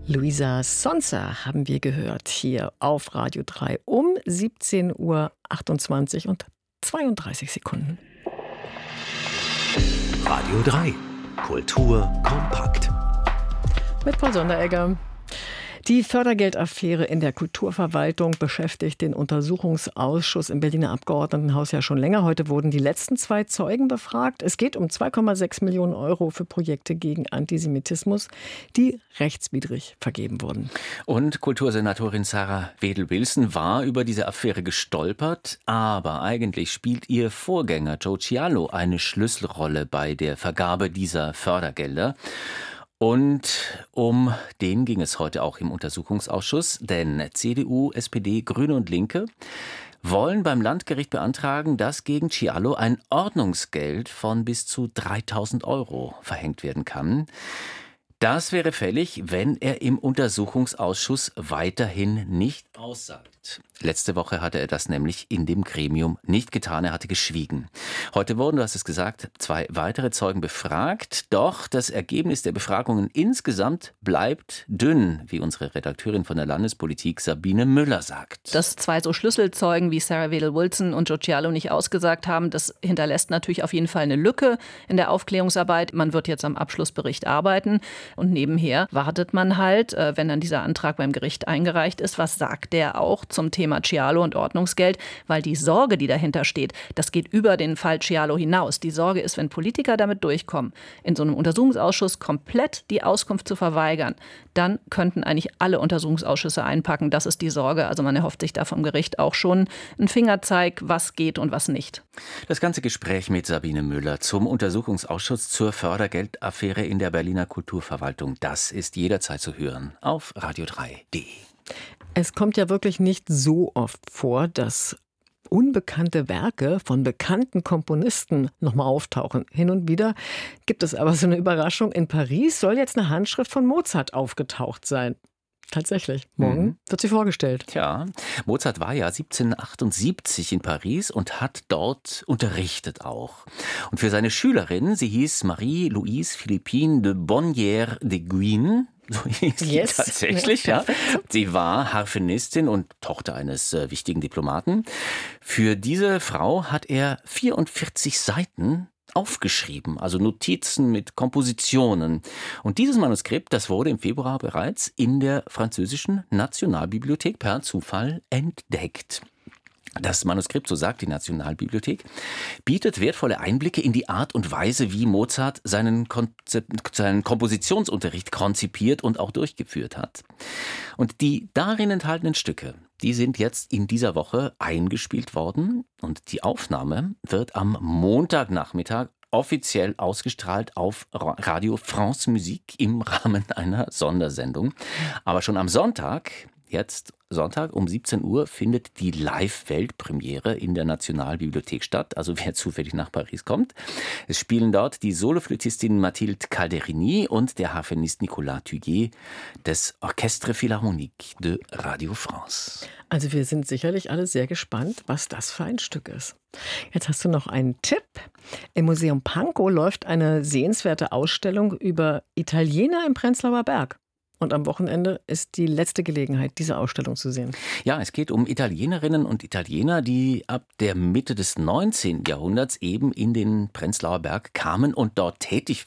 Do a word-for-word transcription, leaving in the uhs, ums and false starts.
Luisa Sonza haben wir gehört hier auf Radio drei um siebzehn Uhr achtundzwanzig und zweiunddreißig Sekunden. Radio drei. Kultur kompakt. Mit Paul Sonderegger. Die Fördergeldaffäre in der Kulturverwaltung beschäftigt den Untersuchungsausschuss im Berliner Abgeordnetenhaus ja schon länger. Heute wurden die letzten zwei Zeugen befragt. Es geht um zwei Komma sechs Millionen Euro für Projekte gegen Antisemitismus, die rechtswidrig vergeben wurden. Und Kultursenatorin Sarah Wedel-Wilson war über diese Affäre gestolpert, aber eigentlich spielt ihr Vorgänger Joe Cialo eine Schlüsselrolle bei der Vergabe dieser Fördergelder. Und um den ging es heute auch im Untersuchungsausschuss, denn C D U, S P D, Grüne und Linke wollen beim Landgericht beantragen, dass gegen Cialo ein Ordnungsgeld von bis zu dreitausend Euro verhängt werden kann. Das wäre fällig, wenn er im Untersuchungsausschuss weiterhin nicht aussagt. Letzte Woche hatte er das nämlich in dem Gremium nicht getan, er hatte geschwiegen. Heute wurden, du hast es gesagt, zwei weitere Zeugen befragt, doch das Ergebnis der Befragungen insgesamt bleibt dünn, wie unsere Redakteurin von der Landespolitik Sabine Müller sagt. Dass zwei so Schlüsselzeugen wie Sarah Wedel-Wilson und Joe Cialo nicht ausgesagt haben, das hinterlässt natürlich auf jeden Fall eine Lücke in der Aufklärungsarbeit. Man wird jetzt am Abschlussbericht arbeiten und nebenher wartet man halt, wenn dann dieser Antrag beim Gericht eingereicht ist, was sagt der auch zum Thema Cialo und Ordnungsgeld, weil die Sorge, die dahinter steht, das geht über den Fall Cialo hinaus. Die Sorge ist, wenn Politiker damit durchkommen, in so einem Untersuchungsausschuss komplett die Auskunft zu verweigern, dann könnten eigentlich alle Untersuchungsausschüsse einpacken. Das ist die Sorge. Also man erhofft sich da vom Gericht auch schon einen Fingerzeig, was geht und was nicht. Das ganze Gespräch mit Sabine Müller zum Untersuchungsausschuss zur Fördergeldaffäre in der Berliner Kulturverwaltung, das ist jederzeit zu hören auf radio drei punkt de. Es kommt ja wirklich nicht so oft vor, dass unbekannte Werke von bekannten Komponisten nochmal auftauchen. Hin und wieder gibt es aber so eine Überraschung. In Paris soll jetzt eine Handschrift von Mozart aufgetaucht sein. Tatsächlich. Morgen mhm. wird sie vorgestellt. Tja, Mozart war ja siebzehnhundertachtundsiebzig in Paris und hat dort unterrichtet auch. Und für seine Schülerin, sie hieß Marie-Louise Philippine de Bonnières de Gouin, so hieß yes. sie tatsächlich, ja. Sie war Harfenistin und Tochter eines äh, wichtigen Diplomaten. Für diese Frau hat er vierundvierzig Seiten aufgeschrieben, also Notizen mit Kompositionen. Und dieses Manuskript, das wurde im Februar bereits in der französischen Nationalbibliothek per Zufall entdeckt. Das Manuskript, so sagt die Nationalbibliothek, bietet wertvolle Einblicke in die Art und Weise, wie Mozart seinen, Konzept, seinen Kompositionsunterricht konzipiert und auch durchgeführt hat. Und die darin enthaltenen Stücke, die sind jetzt in dieser Woche eingespielt worden und die Aufnahme wird am Montagnachmittag offiziell ausgestrahlt auf Radio France Musique im Rahmen einer Sondersendung. Aber schon am Sonntag, jetzt Sonntag um siebzehn Uhr, findet die Live-Weltpremiere in der Nationalbibliothek statt. Also wer zufällig nach Paris kommt. Es spielen dort die Soloflötistin Mathilde Calderini und der Harfenist Nicolas Thuguet des Orchestre Philharmonique de Radio France. Also wir sind sicherlich alle sehr gespannt, was das für ein Stück ist. Jetzt hast du noch einen Tipp. Im Museum Pankow läuft eine sehenswerte Ausstellung über Italiener im Prenzlauer Berg. Und am Wochenende ist die letzte Gelegenheit, diese Ausstellung zu sehen. Ja, es geht um Italienerinnen und Italiener, die ab der Mitte des neunzehnten Jahrhunderts eben in den Prenzlauer Berg kamen und dort tätig